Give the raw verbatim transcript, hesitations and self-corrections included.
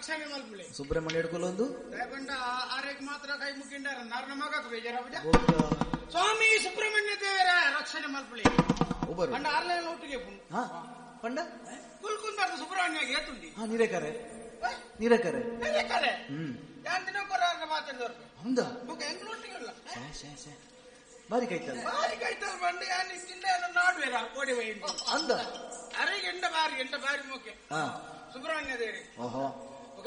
ರಕ್ಷಣೆ ಮಲ್ಪುಳೆ ಸುಬ್ರಹ್ಮಣ್ಯ ಹಿಡ್ಕೊಳ್ಳೊಂದು ದಯಗೊಂಡ ಆರೇಕ್ ಮಾತ್ರ ಕೈ ಮುಕ್ಕಿಂಡಾರ ನಾರ್ನ ಮಗಕ್ಕೆ ಬೇಜಾರಾಗುದ ಸ್ವಾಮಿ ಸುಬ್ರಹ್ಮಣ್ಯ ದೇವರ ರಕ್ಷಣೆ ಮಲ್ಪುಳೆ ಪಂಡ ಆರ್ಲೆಲ್ಲ ಒಟ್ಟಿಗೆ ಪಂಡ ಕುಲ್ಕುಂದ ಸುಬ್ರಹ್ಮಣ್ಯ ಏತುಂಡಿ ಹಾ ನೀರೇಕರೆ ನೀರೇಕರೆ ನೀರೇಕರೆ ಹ್ಮ್ ಯಾನ್ ದಿನ ಕೊರಾರ್ನ ಮಾತಾಡಿದವ್ರು ಹೌದ ಮುಖ ಹೆಂಗ್ ಒಟ್ಟಿಗೆಲ್ಲ ಬಾರಿ ಕೈತಲ್ಲ ಬಾರಿ ಕೈತಲ್ಲ ಬಂದು ಯಾನ್ ಇಷ್ಟಿಂದ ನಾಡ್ವೇರ ಕೋಡಿ ವೈ ಅಂದ ಅರೆಗೆ ಎಂಡ ಬಾರಿ ಎಂಡ ಬಾರಿ ಮುಖ್ಯ ಸುಬ್ರಹ್ಮಣ್ಯ ದೇವರಿಗೆ ಓಹೋ